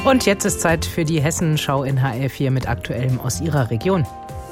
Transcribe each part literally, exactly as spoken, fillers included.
Und jetzt ist Zeit für die Hessenschau in H R vier mit Aktuellem aus Ihrer Region.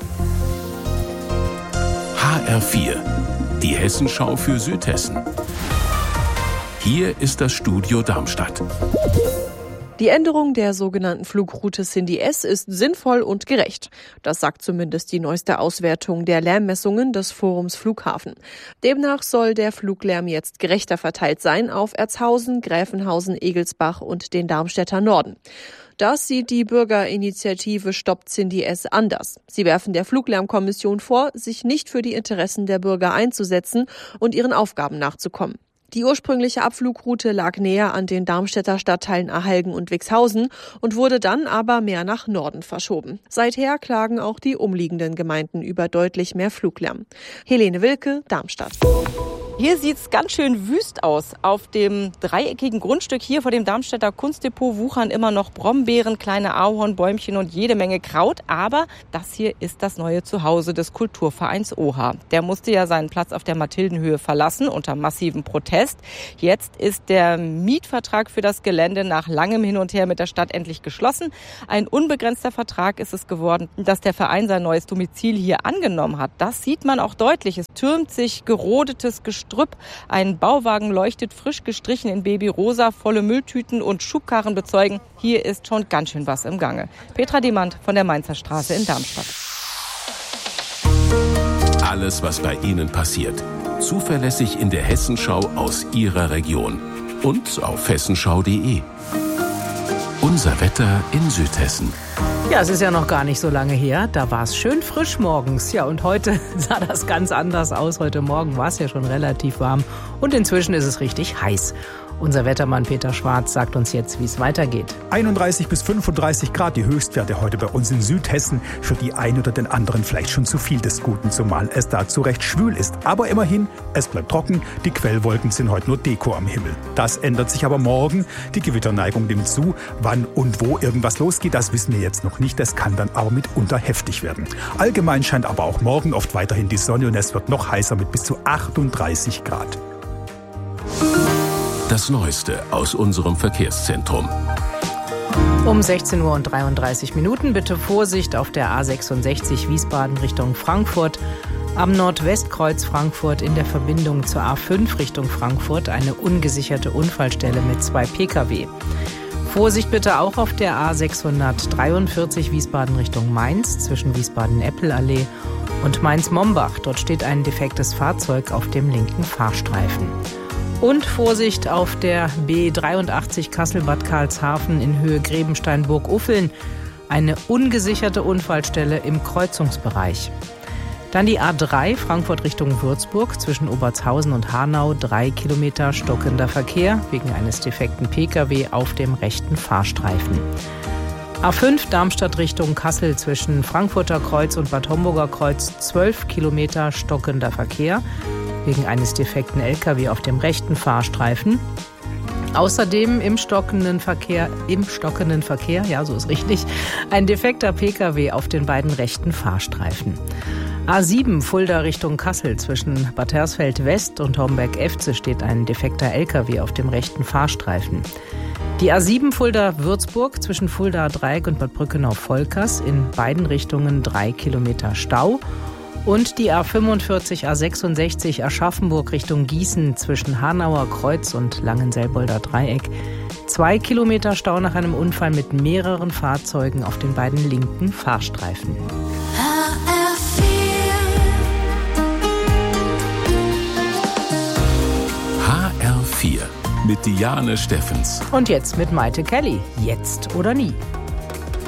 H R vier, die Hessenschau für Südhessen. Hier ist das Studio Darmstadt. Die Änderung der sogenannten Flugroute Cindy S ist sinnvoll und gerecht. Das sagt zumindest die neueste Auswertung der Lärmmessungen des Forums Flughafen. Demnach soll der Fluglärm jetzt gerechter verteilt sein auf Erzhausen, Gräfenhausen, Egelsbach und den Darmstädter Norden. Das sieht die Bürgerinitiative Stoppt Cindy S anders. Sie werfen der Fluglärmkommission vor, sich nicht für die Interessen der Bürger einzusetzen und ihren Aufgaben nachzukommen. Die ursprüngliche Abflugroute lag näher an den Darmstädter Stadtteilen Ahalgen und Wixhausen und wurde dann aber mehr nach Norden verschoben. Seither klagen auch die umliegenden Gemeinden über deutlich mehr Fluglärm. Helene Wilke, Darmstadt. Hier sieht's ganz schön wüst aus. Auf dem dreieckigen Grundstück hier vor dem Darmstädter Kunstdepot wuchern immer noch Brombeeren, kleine Ahornbäumchen und jede Menge Kraut. Aber das hier ist das neue Zuhause des Kulturvereins Oha. Der musste ja seinen Platz auf der Mathildenhöhe verlassen unter massivem Protest. Jetzt ist der Mietvertrag für das Gelände nach langem Hin und Her mit der Stadt endlich geschlossen. Ein unbegrenzter Vertrag ist es geworden, dass der Verein sein neues Domizil hier angenommen hat. Das sieht man auch deutlich. Es türmt sich gerodetes Gestrüpp. Ein Bauwagen leuchtet frisch gestrichen in Babyrosa, volle Mülltüten und Schubkarren bezeugen, hier ist schon ganz schön was im Gange. Petra Demand von der Mainzer Straße in Darmstadt. Alles, was bei Ihnen passiert, zuverlässig in der Hessenschau aus Ihrer Region und auf hessenschau punkt de. Unser Wetter in Südhessen. Ja, es ist ja noch gar nicht so lange her. Da war es schön frisch morgens. Ja, und heute sah das ganz anders aus. Heute Morgen war es ja schon relativ warm. Und inzwischen ist es richtig heiß. Unser Wettermann Peter Schwarz sagt uns jetzt, wie es weitergeht. einunddreißig bis fünfunddreißig Grad, die Höchstwerte heute bei uns in Südhessen. Für die einen oder den anderen vielleicht schon zu viel des Guten, zumal es dazu recht schwül ist. Aber immerhin, es bleibt trocken. Die Quellwolken sind heute nur Deko am Himmel. Das ändert sich aber morgen. Die Gewitterneigung nimmt zu. Wann und wo irgendwas losgeht, das wissen wir jetzt noch nicht. Das kann dann aber mitunter heftig werden. Allgemein scheint aber auch morgen oft weiterhin die Sonne und es wird noch heißer mit bis zu achtunddreißig Grad. Das Neueste aus unserem Verkehrszentrum. Um sechzehn Uhr und dreiunddreißig Minuten bitte Vorsicht auf der A sechsundsechzig Wiesbaden Richtung Frankfurt. Am Nordwestkreuz Frankfurt in der Verbindung zur A fünf Richtung Frankfurt eine ungesicherte Unfallstelle mit zwei Pkw. Vorsicht bitte auch auf der A sechshundertdreiundvierzig Wiesbaden Richtung Mainz zwischen Wiesbaden-Eppelallee und Mainz-Mombach. Dort steht ein defektes Fahrzeug auf dem linken Fahrstreifen. Und Vorsicht auf der B dreiundachtzig Kassel-Bad Karlshafen in Höhe Grebenstein-Burg-Uffeln. Eine ungesicherte Unfallstelle im Kreuzungsbereich. Dann die A drei Frankfurt Richtung Würzburg zwischen Obertshausen und Hanau. Drei Kilometer stockender Verkehr wegen eines defekten Pkw auf dem rechten Fahrstreifen. A fünf Darmstadt Richtung Kassel zwischen Frankfurter Kreuz und Bad Homburger Kreuz. Zwölf Kilometer stockender Verkehr wegen eines defekten Lkw auf dem rechten Fahrstreifen. Außerdem im stockenden Verkehr, im stockenden Verkehr, ja, so ist richtig, ein defekter Pkw auf den beiden rechten Fahrstreifen. A sieben Fulda Richtung Kassel zwischen Bad Hersfeld West und Homberg-Efze steht ein defekter Lkw auf dem rechten Fahrstreifen. Die A sieben Fulda Würzburg zwischen Fulda Dreieck und Bad Brückenau-Volkers in beiden Richtungen drei Kilometer Stau. Und die A fünfundvierzig A sechsundsechzig Aschaffenburg Richtung Gießen zwischen Hanauer Kreuz und Langenselbolder Dreieck. Zwei Kilometer Stau nach einem Unfall mit mehreren Fahrzeugen auf den beiden linken Fahrstreifen. H R vier mit Diane Steffens. Und jetzt mit Maite Kelly. Jetzt oder nie.